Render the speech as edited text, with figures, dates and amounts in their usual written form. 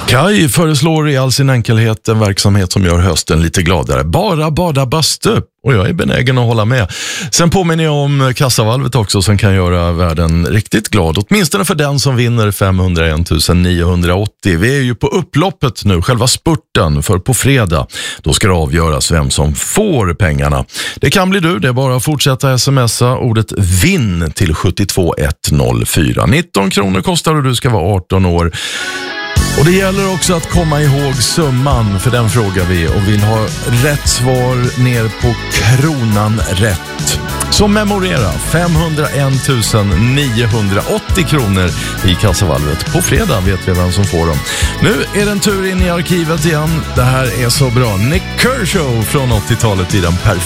Kai föreslår i all sin enkelhet en verksamhet som gör hösten lite gladare. Bara bada bastu. Och jag är benägen att hålla med. Sen påminner jag om kassavalvet också som kan göra världen riktigt glad. Åtminstone för den som vinner 501 980. Vi är ju på upploppet nu, själva spurten. För på fredag, då ska det avgöras vem som får pengarna. Det kan bli du, det är bara att fortsätta smsa ordet vinn till 72104. 19 kronor kostar och du ska vara 18 år. Och det gäller också att komma ihåg summan, för den frågar vi och vill ha rätt svar ner på kronan rätt. Så memorera 501 980 kronor i kassavalvet. På fredag vet vi vem som får dem. Nu är det en tur in i arkivet igen. Det här är så bra. Nick Kershaw från 80-talet i den perfekta